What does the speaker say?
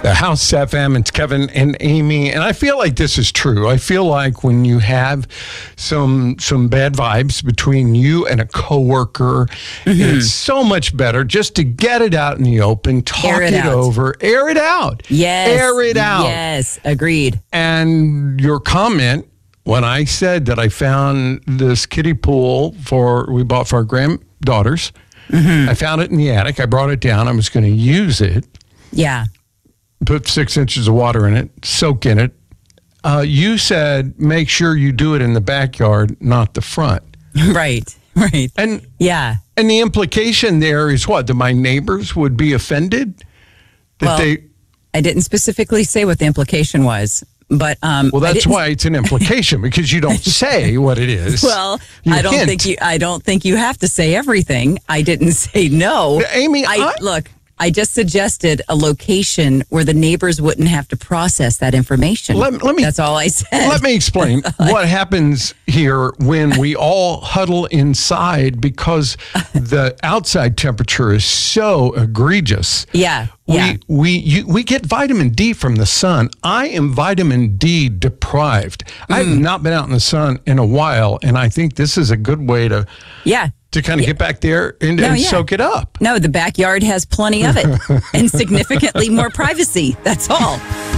The House FM, it's Kevin and Amy, and I feel like this is true. I feel like when you have some bad vibes between you and a coworker, it's so much better just to get it out in the open, talk it over, air it out. Yes. Air it out. Yes, agreed. And your comment when I said that I found this kiddie pool we bought for our granddaughters, I found it in the attic. I brought it down. I was going to use it. Yeah. Put 6 inches of water in it, soak in it. You said, make sure you do it in the backyard, not the front. Right. And yeah. And the implication there is what? That my neighbors would be offended? I didn't specifically say what the implication was, but well, that's why it's an implication, because you don't say what it is. Well, I don't think you have to say everything. I didn't say no. Amy, I just suggested a location where the neighbors wouldn't have to process that information. That's all I said. Let me explain what happens here when we all huddle inside because the outside temperature is so egregious. Yeah. We get vitamin D from the sun. I am vitamin D deprived. I have not been out in the sun in a while, and I think this is a good way to kind of get back there and soak it up. No, the backyard has plenty of it and significantly more privacy. That's all.